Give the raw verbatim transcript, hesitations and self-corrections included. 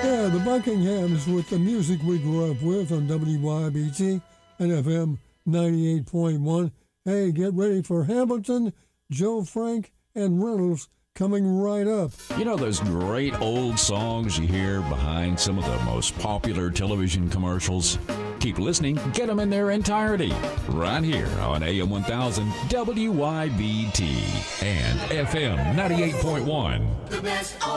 Yeah, the Buckinghams with the music we grew up with on W Y B T and F M ninety-eight point one. Hey, get ready for Hamilton, Joe Frank, and Reynolds coming right up. You know those great old songs you hear behind some of the most popular television commercials? Keep listening, get them in their entirety, right here on A M one thousand W Y B T and F M ninety-eight point one. The best